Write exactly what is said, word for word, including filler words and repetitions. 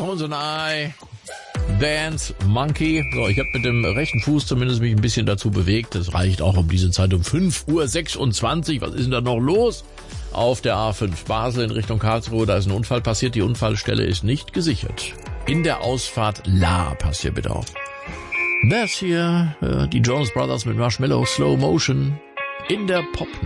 Tones and I, Dance Monkey. So, ich habe mit dem rechten Fuß zumindest mich ein bisschen dazu bewegt. Das reicht auch um diese Zeit um fünf Uhr sechsundzwanzig. Was ist denn da noch los? Auf der A fünf Basel in Richtung Karlsruhe, da ist ein Unfall passiert. Die Unfallstelle ist nicht gesichert. In der Ausfahrt La, passt hier bitte auf. Das hier, äh, die Jonas Brothers mit Marshmallow Slow Motion in der Pop